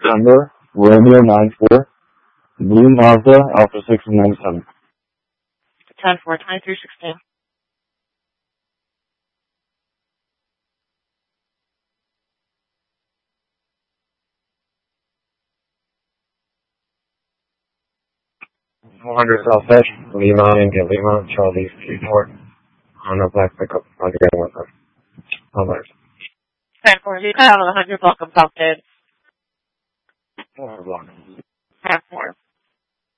December, Romeo 94, Blue Mazda, Alpha 697. 10-4, 2316. South Edge, Lima, India, Lima, Charlie, Freeport, on a black pickup, on the ground with them. All right. 10-4, you cut out on the 100 block of South Edge. Block.